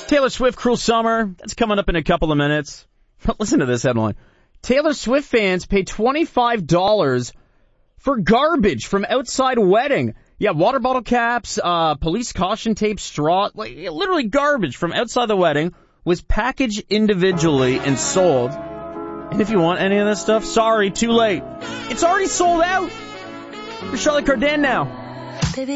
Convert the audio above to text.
Taylor Swift, Cruel Summer. That's coming up in a couple of minutes. But listen to this headline. Taylor Swift fans pay $25 for garbage from outside wedding. Yeah, water bottle caps, police caution tape, straw, literally garbage from outside the wedding was packaged individually and sold. And if you want any of this stuff, sorry, too late. It's already sold out. For Charlotte Cardin now.